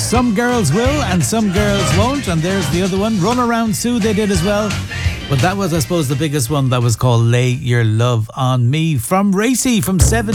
Some Girls Will and Some Girls Won't. And there's the other one, Run Around Sue, they did as well. But that was, I suppose, the biggest one that was called Lay Your Love on Me from Racy from 7